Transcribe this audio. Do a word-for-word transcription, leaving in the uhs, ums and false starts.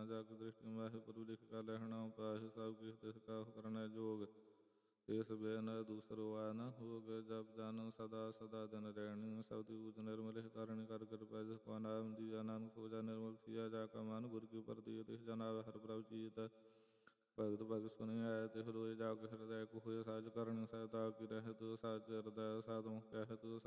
ਜਗ ਦ੍ਰਿਸ਼ਟੀ ਵਾਹਿਗੁਰੂ ਲਿਖ ਕਾ ਲਹਿਣਾ ਪਾਹਿ ਸਭ ਕਿਛ ਤਿਸ ਕਾ ਕਰਨਾ ਜੋਗ ਇਸ ਬੇਨ ਦੂਸਰੋ ਆ ਨ ਹੋਗ ਜਪ ਜਨ ਸਦਾ ਸਦਾ ਦਿਨ ਰਹਿਣੀ ਸਬਦੀ ਊਜ ਨਿਰਮਲ ਕਰਨੀ ਕਰ ਕਿਰਪਾ ਜਿਸ ਕੋ ਨਾਮ ਦੀਆ ਨਾਨਕ ਹੋ ਜਾ ਨਿਰਮਲ ਥੀਆ ਜਾ ਕਾ ਮਨ ਗੁਰ ਕੀ ਪ੍ਰਤੀ ਤਿਸ ਜਨ ਆਵੈ ਹਰਿ ਪ੍ਰਭ ਜੀਤ ਭਗਤ ਭਗਤ ਸੁਣੀ ਆਇ ਤਿਹ ਲੋਏ ਜਾ ਕੇ ਹਿਰਦੈ ਕੋ ਹੋਏ ਸਾਜ ਕਰਨੀ ਸਹਿਤਾ ਕੀ ਰਹਿਤ ਸਾਜ ਹਿਰਦੈ ਸਾਧੂ ਕਹਿਤ